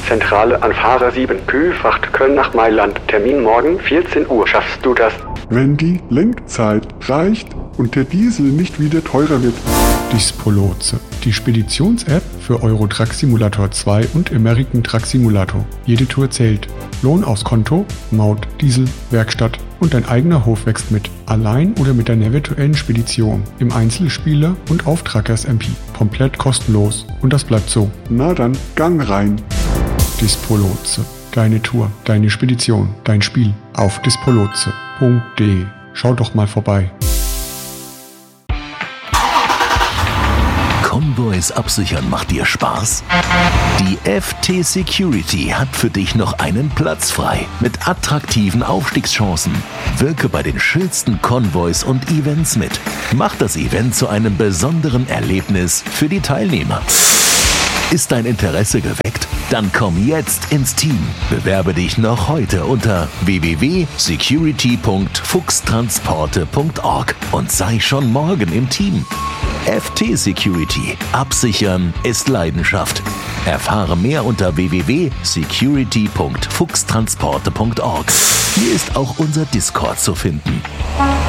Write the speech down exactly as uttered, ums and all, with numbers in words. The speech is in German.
Zentrale an Fahrer sieben, Kühlfracht Köln nach Mailand. Termin morgen vierzehn Uhr. Schaffst du das? Wenn die Lenkzeit reicht und der Diesel nicht wieder teurer wird. Dispolotse, die Speditions-App für Euro Truck Simulator zwei und American Truck Simulator. Jede Tour zählt. Lohn aufs Konto, Maut, Diesel, Werkstatt und dein eigener Hof wächst mit. Allein oder mit deiner virtuellen Spedition. Im Einzelspieler und Auftraggers-M P. Komplett kostenlos. Und das bleibt so. Na dann, Gang rein. Dispolotse. Deine Tour, deine Spedition, dein Spiel auf dispolotse punkt de. Schau doch mal vorbei. Convoys absichern macht dir Spaß? Die F T Security hat für dich noch einen Platz frei mit attraktiven Aufstiegschancen. Wirke bei den schönsten Convoys und Events mit. Mach das Event zu einem besonderen Erlebnis für die Teilnehmer. Ist dein Interesse geweckt? Dann komm jetzt ins Team. Bewerbe dich noch heute unter w w w punkt security punkt fuchstransporte punkt org und sei schon morgen im Team. F T Security. Absichern ist Leidenschaft. Erfahre mehr unter w w w punkt security punkt fuchstransporte punkt org. Hier ist auch unser Discord zu finden.